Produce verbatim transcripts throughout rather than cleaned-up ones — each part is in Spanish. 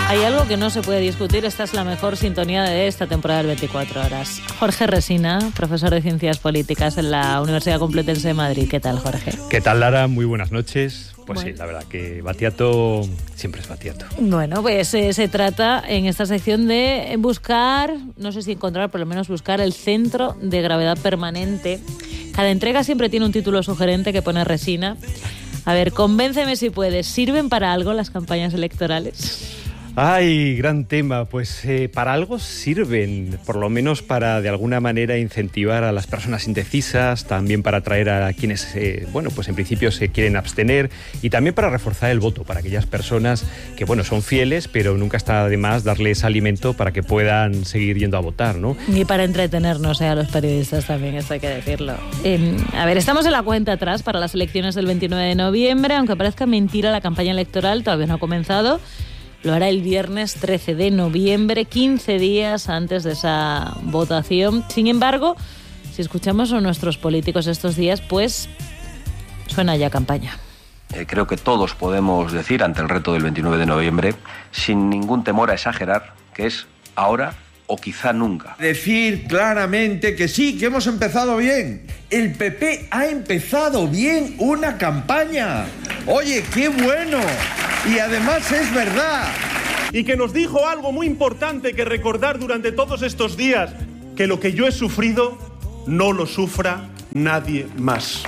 Hay algo que no se puede discutir, esta es la mejor sintonía de esta temporada del veinticuatro horas. Jorge Resina, profesor de Ciencias Políticas en la Universidad Complutense de Madrid. ¿Qué tal, Jorge? ¿Qué tal, Lara? Muy buenas noches. Pues bueno. Sí, la verdad que Battiato siempre es Battiato. Bueno, pues eh, se trata en esta sección de buscar, no sé si encontrar, por lo menos buscar el centro de gravedad permanente. Cada entrega siempre tiene un título sugerente que pone Resina. A ver, convénceme si puedes. ¿Sirven para algo las campañas electorales? Ay, gran tema. Pues eh, para algo sirven, por lo menos para de alguna manera incentivar a las personas indecisas, también para atraer a quienes, eh, bueno, pues en principio se quieren abstener y también para reforzar el voto para aquellas personas que, bueno, son fieles, pero nunca está de más darles alimento para que puedan seguir yendo a votar, ¿no? Y para entretenernos, eh, a los periodistas también, esto hay que decirlo. Eh, a ver, estamos en la cuenta atrás para las elecciones del veintinueve de noviembre, aunque parezca mentira, la campaña electoral todavía no ha comenzado. Lo hará el viernes trece de noviembre, quince días antes de esa votación. Sin embargo, si escuchamos a nuestros políticos estos días, pues suena ya campaña. Eh, creo que todos podemos decir ante el reto del veintinueve de noviembre, sin ningún temor a exagerar, que es ahora o quizá nunca. Decir claramente que sí, que hemos empezado bien. El P P ha empezado bien una campaña. Oye, qué bueno. Y además es verdad. Y que nos dijo algo muy importante que recordar durante todos estos días, que lo que yo he sufrido no lo sufra nadie más.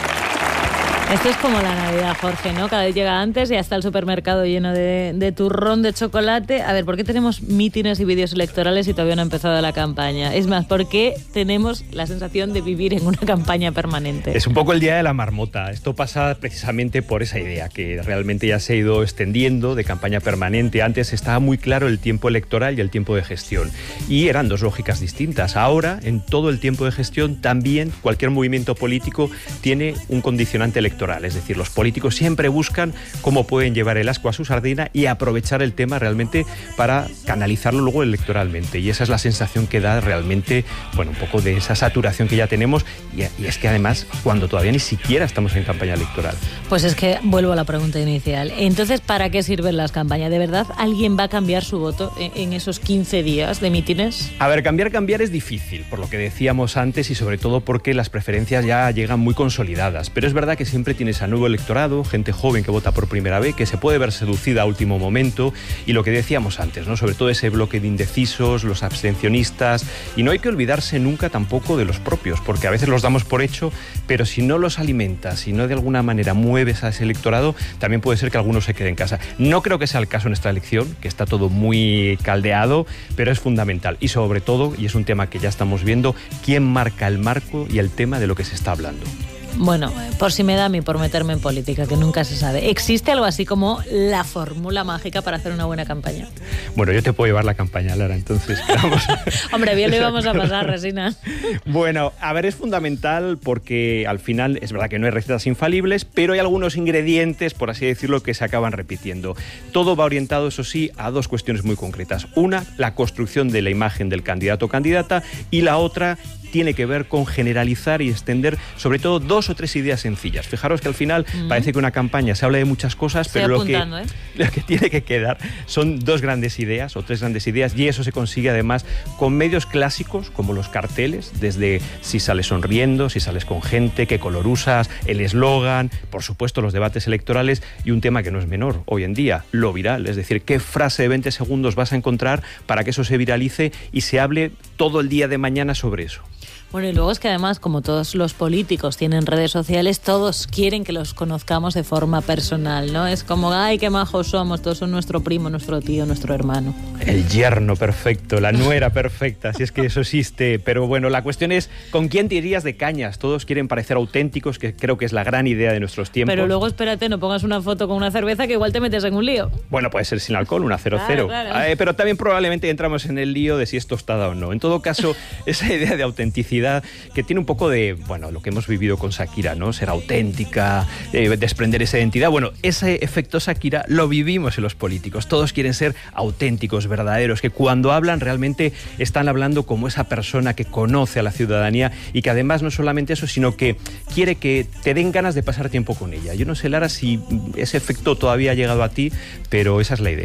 Esto es como la Navidad, Jorge, ¿no? Cada vez llega antes y ya está el supermercado lleno de, de turrón de chocolate. A ver, ¿por qué tenemos mítines y vídeos electorales y todavía no ha empezado la campaña? Es más, ¿por qué tenemos la sensación de vivir en una campaña permanente? Es un poco el día de la marmota. Esto pasa precisamente por esa idea, que realmente ya se ha ido extendiendo de campaña permanente. Antes estaba muy claro el tiempo electoral y el tiempo de gestión. Y eran dos lógicas distintas. Ahora, en todo el tiempo de gestión, también cualquier movimiento político tiene un condicionante electoral. Es decir, los políticos siempre buscan cómo pueden llevar el ascua a su sardina y aprovechar el tema realmente para canalizarlo luego electoralmente. Y esa es la sensación que da realmente, bueno, un poco de esa saturación que ya tenemos. Y, y es que además, cuando todavía ni siquiera estamos en campaña electoral. Pues es que vuelvo a la pregunta inicial. Entonces, ¿para qué sirven las campañas? ¿De verdad alguien va a cambiar su voto en, en esos quince días de mítines? A ver, cambiar, cambiar es difícil, por lo que decíamos antes y sobre todo porque las preferencias ya llegan muy consolidadas. Pero es verdad que siempre tienes a nuevo electorado, gente joven que vota por primera vez, que se puede ver seducida a último momento, y lo que decíamos antes, ¿no? Sobre todo ese bloque de indecisos, los abstencionistas, y no hay que olvidarse nunca tampoco de los propios, porque a veces los damos por hecho, pero si no los alimentas, si no de alguna manera mueves a ese electorado, también puede ser que alguno se quede en casa. No creo que sea el caso en esta elección, que está todo muy caldeado, pero es fundamental, y sobre todo, y es un tema que ya estamos viendo, quién marca el marco y el tema de lo que se está hablando. Bueno, por si me da a mí por meterme en política, que nunca se sabe. ¿Existe algo así como la fórmula mágica para hacer una buena campaña? Bueno, yo te puedo llevar la campaña, Lara, entonces vamos. Hombre, bien lo íbamos a pasar, Resina. Bueno, a ver, es fundamental porque al final es verdad que no hay recetas infalibles, pero hay algunos ingredientes, por así decirlo, que se acaban repitiendo. Todo va orientado, eso sí, a dos cuestiones muy concretas. Una, la construcción de la imagen del candidato o candidata, y la otra tiene que ver con generalizar y extender sobre todo dos o tres ideas sencillas. Fijaros que al final uh-huh. parece que una campaña se habla de muchas cosas, Estoy pero lo que, ¿eh? lo que tiene que quedar son dos grandes ideas o tres grandes ideas, y eso se consigue además con medios clásicos como los carteles, desde si sales sonriendo, si sales con gente, qué color usas, el eslogan, por supuesto los debates electorales, y un tema que no es menor hoy en día, lo viral, es decir, qué frase de veinte segundos vas a encontrar para que eso se viralice y se hable todo el día de mañana sobre eso. Bueno, y luego es que además, como todos los políticos tienen redes sociales, todos quieren que los conozcamos de forma personal, ¿no? Es como, ay, qué majos somos, todos son nuestro primo, nuestro tío, nuestro hermano. El yerno perfecto, la nuera perfecta, si es que eso existe. Pero bueno, la cuestión es, ¿con quién te irías de cañas? Todos quieren parecer auténticos, que creo que es la gran idea de nuestros tiempos. Pero luego, espérate, no pongas una foto con una cerveza que igual te metes en un lío. Bueno, puede ser sin alcohol, una cero cero. Claro, claro. Eh, pero también probablemente entramos en el lío de si es tostada o no. En todo caso, esa idea de autenticidad que tiene un poco de, bueno, lo que hemos vivido con Shakira, ¿no? Ser auténtica, eh, desprender esa identidad. Bueno, ese efecto Shakira lo vivimos en los políticos. Todos quieren ser auténticos, verdaderos, que cuando hablan realmente están hablando como esa persona que conoce a la ciudadanía y que además no solamente eso, sino que quiere que te den ganas de pasar tiempo con ella. Yo no sé, Lara, si ese efecto todavía ha llegado a ti, pero esa es la idea.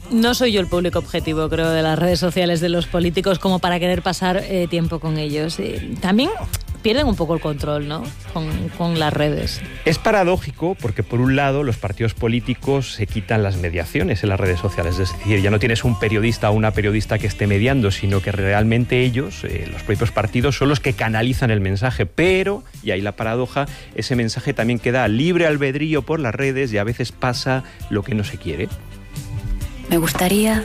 No soy yo el público objetivo, creo, de las redes sociales de los políticos como para querer pasar eh, tiempo con ellos. Eh, también pierden un poco el control, ¿no?, con, con las redes. Es paradójico porque, por un lado, los partidos políticos se quitan las mediaciones en las redes sociales. Es decir, ya no tienes un periodista o una periodista que esté mediando, sino que realmente ellos, eh, los propios partidos, son los que canalizan el mensaje. Pero, y ahí la paradoja, ese mensaje también queda libre albedrío por las redes y a veces pasa lo que no se quiere. Me gustaría